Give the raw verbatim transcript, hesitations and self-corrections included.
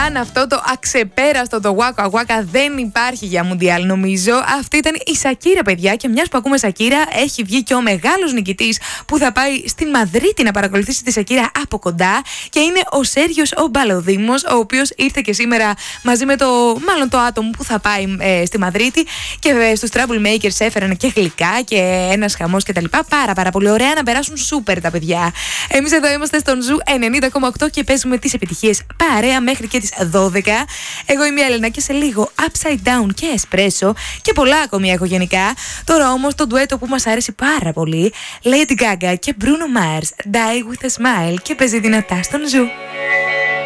σαν αυτό το αξεπέραστο το Waka Waka δεν υπάρχει για Μουντιάλ, νομίζω. Αυτή ήταν η Σακύρα, παιδιά. Και μιας που ακούμε Σακύρα, έχει βγει και ο μεγάλος νικητής που θα πάει στην Μαδρίτη να παρακολουθήσει τη Σακύρα από κοντά. Και είναι ο Σέργιος ο Μπαλοδήμος, ο οποίος ήρθε και σήμερα μαζί με το, μάλλον το άτομο που θα πάει ε, στη Μαδρίτη. Και ε, στους Troublemakers έφεραν και γλυκά και ένας χαμός κτλ. Πάρα πάρα πολύ ωραία, να περάσουν σούπερ τα παιδιά. Εμείς εδώ είμαστε στον Ζου ενενήντα κόμμα οκτώ και παίζουμε τις επιτυχίες παρέα μέχρι και τις δώδεκα. Εγώ είμαι η Έλενα και σε λίγο Upside Down και Espresso και πολλά ακόμη έχω γενικά. Τώρα όμως το ντουέτο που μας άρεσε πάρα πολύ, Lady Gaga και Bruno Mars, Die With A Smile, και παίζει δυνατά στον Ζου.